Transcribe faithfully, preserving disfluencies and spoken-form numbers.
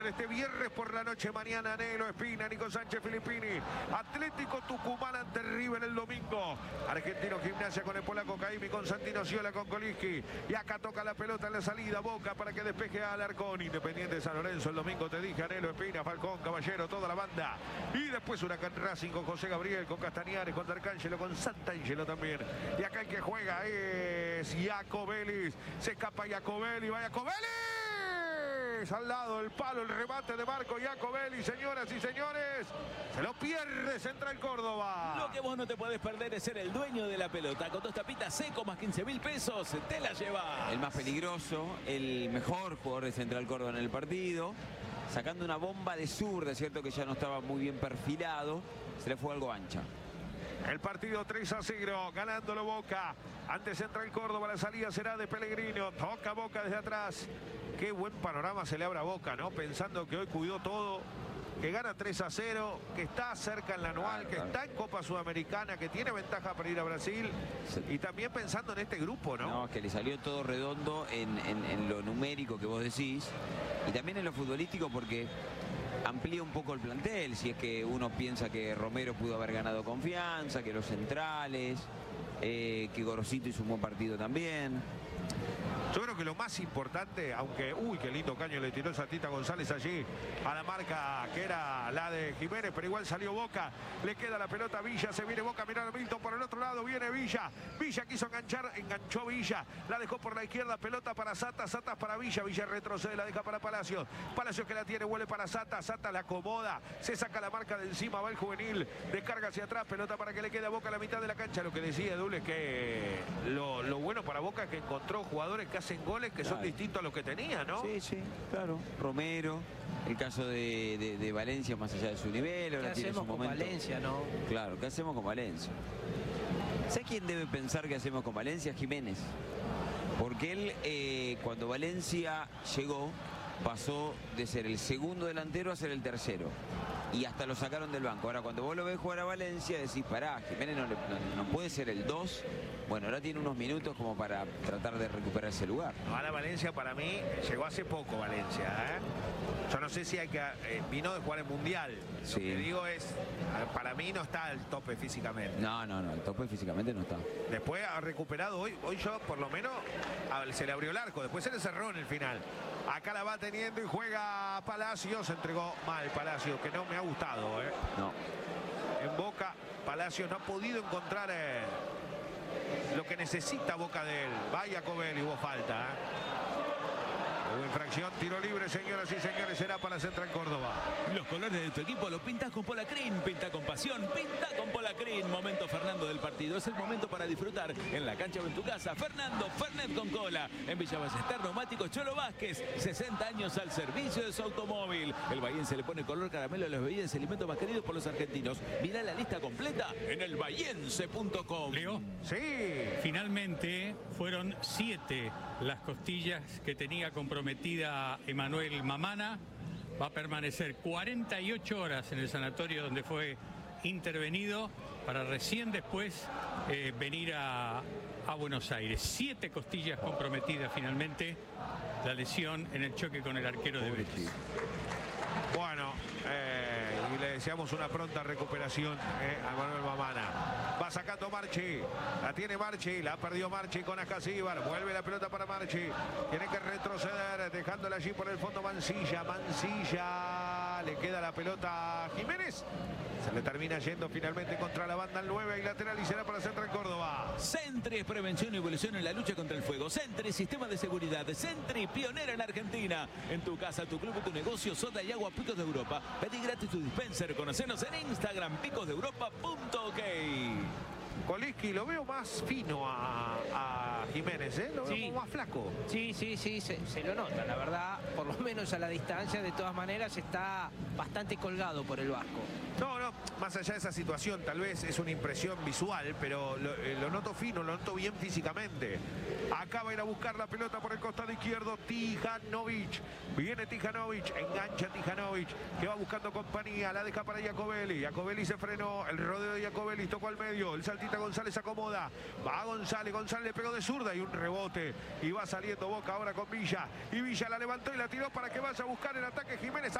Este viernes por la noche, mañana, Nelo Espina, Nico Sánchez Filippini, Atlético Tucumán ante River el domingo, Argentino Gimnasia con el polaco Caimi, con Santino Ciola, con Koliski, y acá toca la pelota en la salida, Boca para que despeje a Alarcón, Independiente de San Lorenzo el domingo, te dije, Nelo Espina, Falcón, Caballero, toda la banda, y después Huracán Racing con José Gabriel, con Castañares, con Darcángelo, con Santangelo también, y acá el que juega es Jacobelli, se escapa Jacobelli, va Jacobelli, al lado el palo, el remate de Marco Jacobelli, señoras y señores, se lo pierde Central Córdoba. Lo que vos no te podés perder es ser el dueño de la pelota. Con dos tapitas seco más quince mil pesos, te la lleva. El más peligroso, el mejor jugador de Central Córdoba en el partido, sacando una bomba de zurda, cierto que ya no estaba muy bien perfilado, se le fue algo ancha. El partido tres a cero, ganándolo Boca ante Central Córdoba. La salida será de Pellegrino. Toca Boca desde atrás. Qué buen panorama se le abre a Boca, ¿no? Pensando que hoy cuidó todo, que gana tres a cero, que está cerca en la anual, que está en Copa Sudamericana, que tiene ventaja para ir a Brasil. Y también pensando en este grupo, ¿no? No, que le salió todo redondo en, en, en lo numérico que vos decís. Y también en lo futbolístico porque amplía un poco el plantel, si es que uno piensa que Romero pudo haber ganado confianza, que los centrales, eh, que Gorosito hizo un buen partido también. Yo creo que lo más importante, aunque, uy, qué lindo caño le tiró Satita González allí a la marca que era la de Jiménez, pero igual salió Boca, le queda la pelota a Villa, se viene Boca, mirá a Milton por el otro lado, viene Villa, Villa quiso enganchar, enganchó Villa, la dejó por la izquierda, pelota para Sata, Sata para Villa, Villa retrocede, la deja para Palacios, Palacios que la tiene, vuelve para Sata, Sata la acomoda, se saca la marca de encima, va el juvenil, descarga hacia atrás, pelota para que le quede a Boca a la mitad de la cancha, lo que decía Edul es que lo, lo bueno para Boca es que encontró jugadores que hacen goles que claro, son distintos a los que tenía, ¿no? Sí, sí, claro. Romero, el caso de, de, de Valencia más allá de su nivel. ¿Qué hacemos con Valencia, no? Claro, ¿qué hacemos con Valencia? ¿Sé quién debe pensar que hacemos con Valencia? Jiménez. Porque él, eh, cuando Valencia llegó, pasó de ser el segundo delantero a ser el tercero. Y hasta lo sacaron del banco. Ahora, cuando vos lo ves jugar a Valencia, decís, pará, Jiménez no, no, no puede ser el dos. Bueno, ahora tiene unos minutos como para tratar de recuperar ese lugar. Ahora Valencia, para mí, llegó hace poco Valencia, ¿eh? Yo no sé si hay que... Eh, vino de jugar el Mundial. Sí. Lo que digo es, para mí no está al tope físicamente. No, no, no, el tope físicamente no está. Después ha recuperado hoy, hoy yo por lo menos se le abrió el arco, después se le cerró en el final. Acá la va teniendo y juega Palacios, se entregó mal Palacios, que no me ha gustado, ¿eh? No. En Boca, Palacios no ha podido encontrar eh, lo que necesita Boca de él. Vaya Covelli, hubo falta, ¿eh? Hubo infracción, tiro libre, señoras y señores, será para Central Córdoba. Los colores de tu equipo los pintas con Polacrin, pinta con pasión, pinta con Polacrin. Momento Fernando del partido, es el momento para disfrutar en la cancha o en tu casa. Fernando, Fernet con cola. En Villa Ballester, Neumáticos Cholo Vázquez, sesenta años al servicio de su automóvil. El bahiense le pone color caramelo a los bebidas y alimentos más queridos por los argentinos. Mirá la lista completa en el bahiense punto com. Leo. Sí. Finalmente fueron siete las costillas que tenía comprometida Emanuel Mamana. Va a permanecer cuarenta y ocho horas en el sanatorio donde fue intervenido para recién después eh, venir a, a Buenos Aires. Siete costillas comprometidas finalmente, la lesión en el choque con el arquero de Vélez. Bueno, eh, y le deseamos una pronta recuperación eh, a Manuel Mamana. Va sacando Marchi, la tiene Marchi, la perdió Marchi con Ascasíbar, vuelve la pelota para Marchi, tiene que retroceder, dejándola allí por el fondo Mancilla, Mancilla, le queda la pelota a Jiménez, se le termina yendo finalmente contra la banda al nueve y lateral y será para Central Córdoba. Sentry es prevención y evolución en la lucha contra el fuego. Sentry, sistema de seguridad. Sentry, pionera en Argentina. En tu casa, tu club, tu negocio, soda y agua Picos de Europa. Pedí gratis tu dispenser. Conocenos en Instagram, picos de europa punto ok. Koliski, lo veo más fino a, a Jiménez, ¿eh? Lo veo Sí. más flaco. Sí, sí, sí, se, se lo nota, la verdad, por lo menos a la distancia, de todas maneras está bastante colgado por el vasco. No, no, más allá de esa situación, tal vez es una impresión visual, pero lo, eh, lo noto fino, lo noto bien físicamente. Acá va a ir a buscar la pelota por el costado izquierdo, Tijanovic. Viene Tijanovic, engancha Tijanovic, que va buscando compañía, la deja para Jacobelli. Jacobelli se frenó, el rodeo de Jacobelli tocó al medio, el saltita González acomoda. Va González. González le pegó de zurda y un rebote. Y va saliendo Boca ahora con Villa. Y Villa la levantó y la tiró para que vaya a buscar el ataque Jiménez.